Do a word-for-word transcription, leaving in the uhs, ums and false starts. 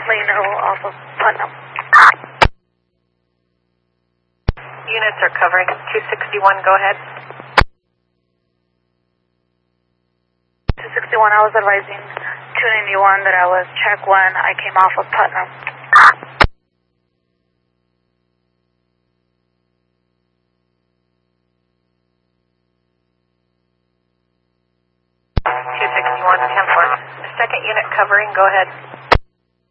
Leno off of Putnam. Units are covering two sixty-one, go ahead. two sixty-one, I was advising two ninety-one that I was check when I came off of Putnam. two sixty-one, ten four. The second unit covering, go ahead.